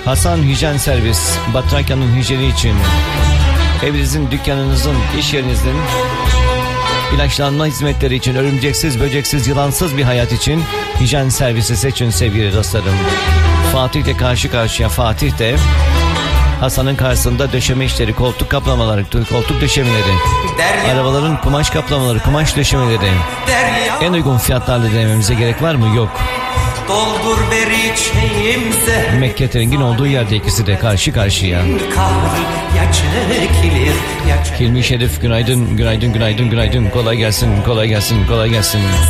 Hasan Hijyen Servis, Batrakya'nın hijyeni için, evinizin, dükkanınızın, iş yerinizin ilaçlanma hizmetleri için, örümceksiz, böceksiz, yılansız bir hayat için hijyen servisi seçin sevgili dostlarım. Fatih'le karşı karşıya. Fatih'te Hasan'ın karşısında döşeme işleri, koltuk kaplamaları, koltuk döşemeleri, arabaların kumaş kaplamaları, kumaş döşemeleri. En uygun fiyatlarla denememize gerek var mı? Yok. Doldur ver içeyimse. Mekke Tering'in olduğu yerde ikisi de karşı karşıya. Hilmi Şerif günaydın, günaydın, günaydın, günaydın. Kolay gelsin, kolay gelsin, kolay gelsin.